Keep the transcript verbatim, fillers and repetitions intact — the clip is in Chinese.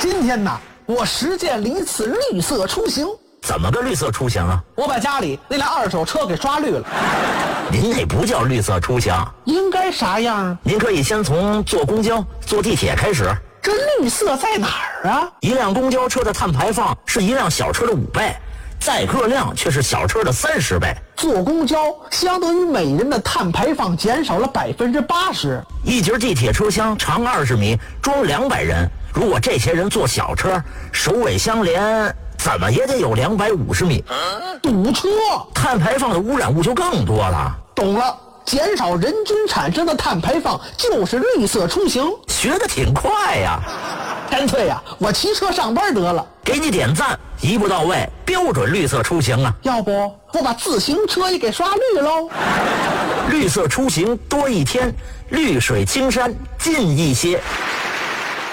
今天呢，我实践了一次绿色出行。 怎么个绿色出行啊？ 我把家里那辆二手车给刷绿了。 您那不叫绿色出行， 应该啥样啊？ 您可以先从坐公交、坐地铁开始。 这绿色在哪儿啊？ 一辆公交车的碳排放是一辆小车的五倍，载客量却是小车的三十倍。 坐公交相当于每人的碳排放减少了百分之八十。 一节地铁车厢长二十米，装两百人。如果这些人坐小车，首尾相连，怎么也得有两百五十米。 堵车， 碳排放的污染物就更多了。 懂了，减少人均产生的碳排放就是绿色出行。 学得挺快呀！ 干脆呀，我骑车上班得了。 给你点赞，一步到位，标准绿色出行啊！ 要不我把自行车也给刷绿喽？ 绿色出行多一天，绿水青山近一些。